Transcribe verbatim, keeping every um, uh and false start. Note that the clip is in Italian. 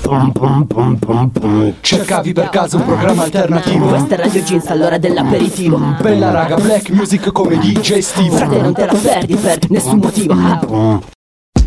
Cercavi per caso un programma alternativo? Questa è Radio Jeans all'ora dell'aperitivo. Bella raga, black music come D J Steve. Frate non te la perdi per nessun motivo.